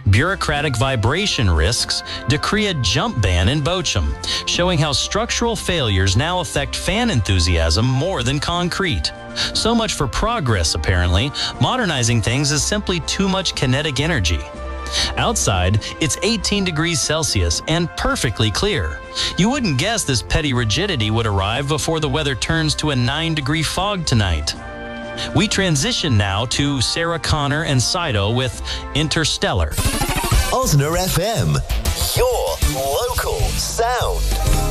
bureaucratic vibration risks decree a jump ban in Bochum, showing how structural failures now affect fan enthusiasm more than concrete. So much for progress, apparently. Modernizing things is simply too much kinetic energy. Outside, it's 18 degrees Celsius and perfectly clear. You wouldn't guess this petty rigidity would arrive before the weather turns to a 9-degree fog tonight. We transition now to Sarah Connor and Saito with Interstellar. Osner FM, your local sound.